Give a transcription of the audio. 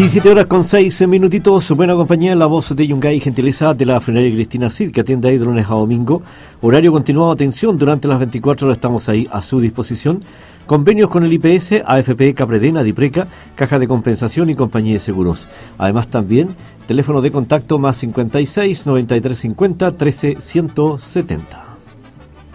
17 horas con 6 minutitos, buena compañía en la voz de Yungay, gentileza de la frenaria Cristina Cid, que atiende ahí de lunes a domingo. Horario continuado, atención, durante las 24 horas estamos ahí a su disposición. Convenios con el IPS, AFP, Capredena, Dipreca, Caja de Compensación y Compañía de Seguros. Además también, teléfono de contacto más 56 93 50 13 170.